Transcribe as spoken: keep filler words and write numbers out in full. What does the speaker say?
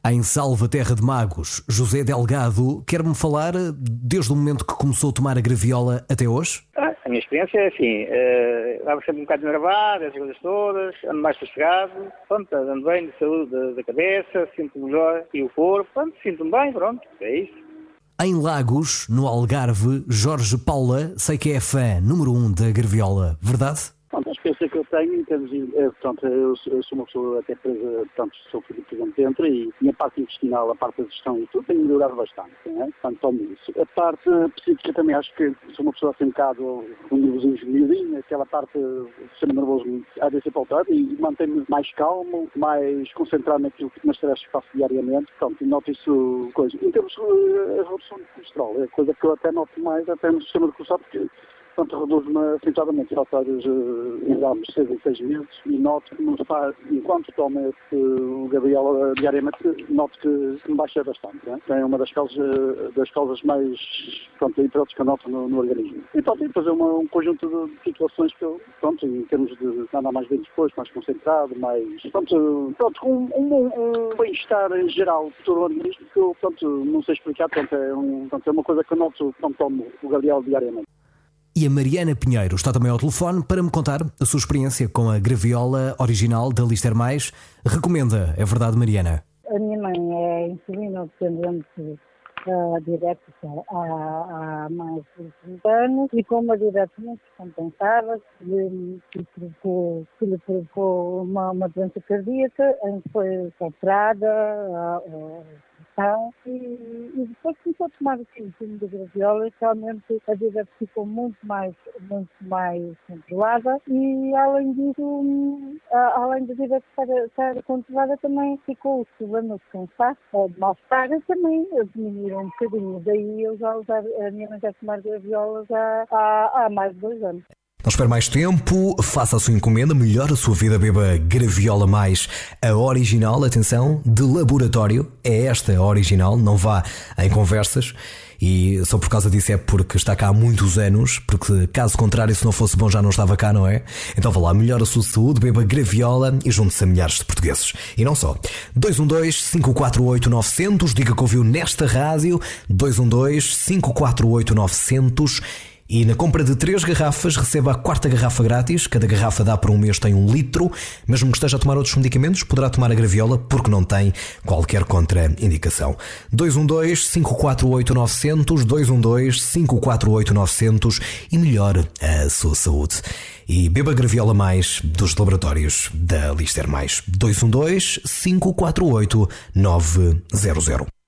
Em Salva, terra de magos, José Delgado quer-me falar desde o momento que começou a tomar a graviola até hoje? Ah, a minha experiência é assim, uh, estava sempre um bocado enervado, essas coisas todas, ando mais sossegado, pronto, ando bem de saúde da, da cabeça, sinto-me melhor e o corpo, pronto, sinto-me bem, pronto, é isso. Em Lagos, no Algarve, Jorge Paula, sei que é fã número um da graviola, verdade? Pronto, a experiência que eu tenho, em termos de, é, portanto, eu, eu sou uma pessoa até presa, portanto, sou filho por exemplo dentro e, e a parte intestinal, a parte da digestão e tudo tem melhorado bastante, não é? Portanto, tomo isso. A parte psíquica também acho que sou uma pessoa assim um bocado, um nervosinho miudinho, aquela parte do sistema nervoso há de ser pautado e mantém-me mais calmo, mais concentrado naquilo que nas tarefas que faço diariamente, portanto, noto isso, coisa. Em termos de a redução de colesterol, é coisa que eu até noto mais até no sistema de colesterol, porque portanto, reduz-me acentuadamente relatórios uh, exames de seis em seis meses e noto que, me faz, enquanto tomo esse, o Gabriel uh, diariamente, noto que, que me baixa bastante. Né? É uma das causas, uh, das causas mais pronto, importantes que eu noto no, no organismo. E pronto, e fazer uma, um conjunto de, de situações que eu, pronto, em termos de andar mais bem disposto, mais concentrado, mais, pronto, pronto com um, um, um bem-estar em geral de todo o organismo que eu, pronto, não sei explicar, pronto, é, um, pronto, é uma coisa que eu noto quando tomo o Gabriel diariamente. E a Mariana Pinheiro está também ao telefone para me contar a sua experiência com a graviola original da Lister Mais. Recomenda, é verdade, Mariana? A minha mãe é insulina dependente uh, direto há, há mais de trinta anos e com uma direto muito descompensada que, que, provocou, que lhe provocou uma, uma doença cardíaca em que foi operada uh, uh, E, e depois começou a tomar o sumo de graviola e realmente a vida ficou muito mais, muito mais controlada e além disso, além da vida estar, estar controlada também ficou os problemas de cansaço, de mal-estar também diminuíram um bocadinho. Daí eu já usar, a minha mãe já tomar graviola já há, há mais de dois anos. Não espere mais tempo, faça a sua encomenda, melhore a sua vida, beba Graviola Mais, a original, atenção, de laboratório, é esta a original, não vá em conversas, e só por causa disso é porque está cá há muitos anos, porque caso contrário, se não fosse bom já não estava cá, não é? Então vá lá, melhore a sua saúde, beba Graviola e junte-se a milhares de portugueses. E não só. dois um dois, cinco quatro oito, nove zero zero, diga que ouviu nesta rádio, dois um dois, cinco quatro oito, nove zero zero. E na compra de três garrafas receba a quarta garrafa grátis. Cada garrafa dá para um mês, tem um litro. Mesmo que esteja a tomar outros medicamentos, poderá tomar a graviola porque não tem qualquer contraindicação. dois um dois, cinco quatro oito, nove zero zero, dois um dois, cinco quatro oito, nove zero zero e melhore a sua saúde. E beba Graviola Mais dos laboratórios da Lister Mais. dois um dois, cinco quatro oito, nove zero zero.